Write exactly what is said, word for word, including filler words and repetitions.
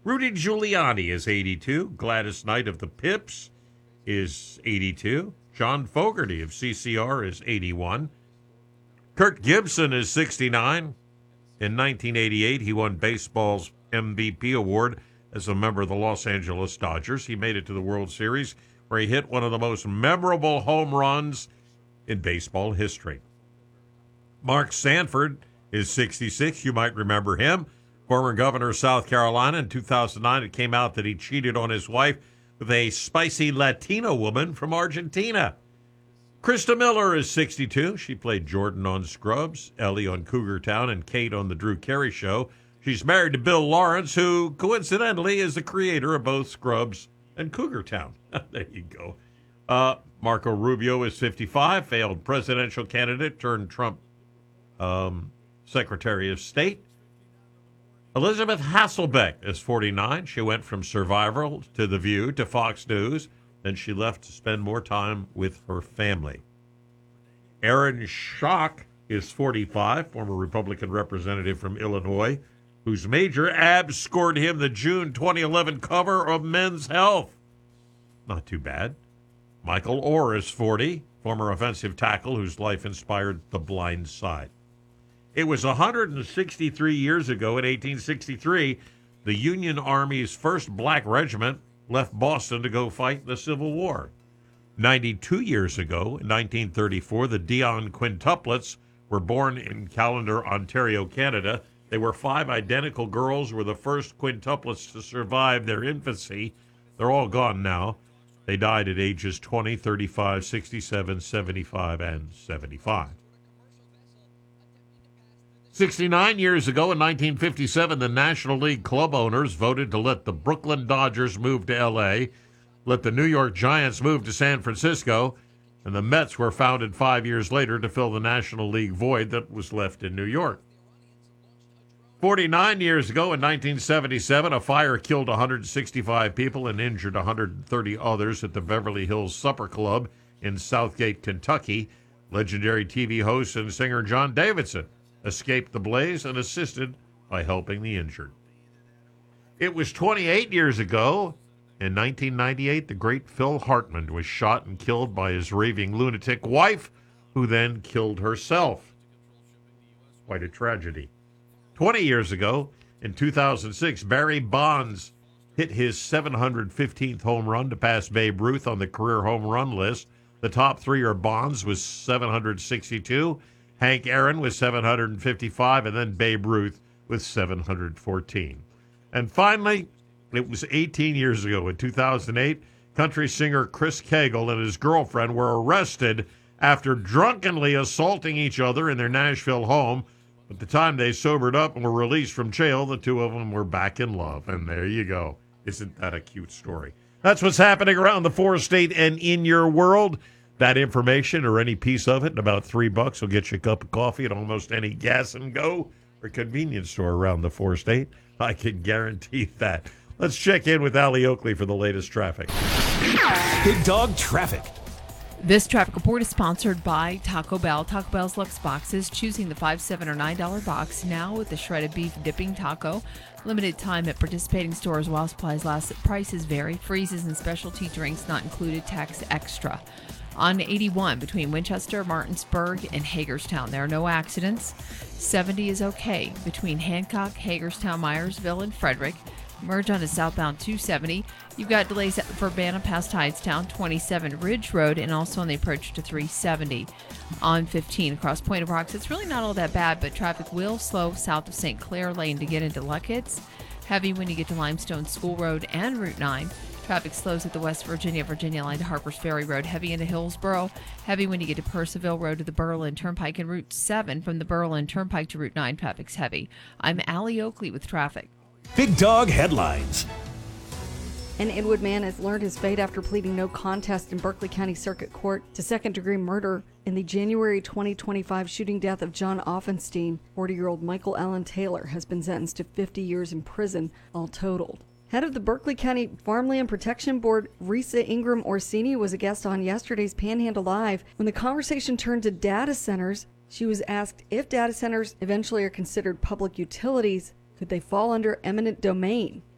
Rudy Giuliani is eighty-two. Gladys Knight of the Pips is eighty-two. John Fogerty of C C R is eighty-one. Kirk Gibson is sixty-nine. In nineteen eighty-eight, he won baseball's M V P award as a member of the Los Angeles Dodgers. He made it to the World Series, where he hit one of the most memorable home runs in baseball history. Mark Sanford is sixty-six. You might remember him. Former governor of South Carolina. In two thousand nine, it came out that he cheated on his wife with a spicy Latina woman from Argentina. Krista Miller is sixty-two. She played Jordan on Scrubs, Ellie on Cougar Town, and Kate on The Drew Carey Show. She's married to Bill Lawrence, who coincidentally is the creator of both Scrubs and Cougar Town. There you go. Uh, Marco Rubio is fifty-five, failed presidential candidate, turned Trump um, Secretary of State. Elizabeth Hasselbeck is forty-nine. She went from Survivor to The View to Fox News. Then she left to spend more time with her family. Aaron Schock is forty-five, former Republican representative from Illinois, whose major abs scored him the June twenty eleven cover of Men's Health. Not too bad. Michael Orr is forty, former offensive tackle whose life inspired The Blind Side. It was one hundred sixty-three years ago, in eighteen sixty-three, the Union Army's first black regiment left Boston to go fight the Civil War. ninety-two years ago, in nineteen thirty-four, the Dion quintuplets were born in Callander, Ontario, Canada. They were five identical girls, were the first quintuplets to survive their infancy. They're all gone now. They died at ages twenty, thirty-five, sixty-seven, seventy-five, and seventy-five. sixty-nine years ago, in nineteen fifty-seven, the National League club owners voted to let the Brooklyn Dodgers move to L A, let the New York Giants move to San Francisco, and the Mets were founded five years later to fill the National League void that was left in New York. forty-nine years ago, in nineteen seventy-seven, a fire killed one hundred sixty-five people and injured one hundred thirty others at the Beverly Hills Supper Club in Southgate, Kentucky. Legendary T V host and singer John Davidson escaped the blaze and assisted by helping the injured. It was twenty-eight years ago, in nineteen ninety-eight, the great Phil Hartman was shot and killed by his raving lunatic wife, who then killed herself. Quite a tragedy. twenty years ago, in two thousand six, Barry Bonds hit his seven hundred fifteenth home run to pass Babe Ruth on the career home run list. The top three are Bonds with seven hundred sixty-two, Hank Aaron with seven hundred fifty-five, and then Babe Ruth with seven hundred fourteen. And finally, it was eighteen years ago, in two thousand eight, country singer Chris Cagle and his girlfriend were arrested after drunkenly assaulting each other in their Nashville home. At the time they sobered up and were released from jail, the two of them were back in love. And there you go. Isn't that a cute story? That's what's happening around the four-state and in your world. That information or any piece of it, in about three bucks, will get you a cup of coffee at almost any gas and go or convenience store around the four-state. I can guarantee that. Let's check in with Allie Oakley for the latest traffic. Big Dog Traffic. This traffic report is sponsored by Taco Bell. Taco Bell's Lux Boxes, choosing the five, seven, or nine dollar box now with the shredded beef dipping taco. Limited time at participating stores while supplies last. Prices vary. Freezes and specialty drinks not included. Tax extra. On eighty-one between Winchester, Martinsburg, and Hagerstown, there are no accidents. seventy is okay between Hancock, Hagerstown, Myersville, and Frederick. Merge onto southbound two seventy. You've got delays at Urbana past Hydetown, twenty-seven Ridge Road, and also on the approach to three seventy. On fifteen across Point of Rocks, it's really not all that bad, but traffic will slow south of Saint Clair Lane to get into Luckett's. Heavy when you get to Limestone School Road and Route nine. Traffic slows at the West Virginia, Virginia line to Harpers Ferry Road. Heavy into Hillsboro. Heavy when you get to Percival Road to the Berlin Turnpike, and Route seven from the Berlin Turnpike to Route nine. Traffic's heavy. I'm Allie Oakley with traffic. Big Dog Headlines. An Inwood man has learned his fate after pleading no contest in Berkeley County Circuit Court to second-degree murder in the January twenty twenty-five shooting death of John Offenstein. forty-year-old Michael Allen Taylor has been sentenced to fifty years in prison, all totaled. Head of the Berkeley County Farmland Protection Board, Risa Ingram Orsini, was a guest on yesterday's Panhandle Live. When the conversation turned to data centers, she was asked if data centers eventually are considered public utilities, could they fall under eminent domain?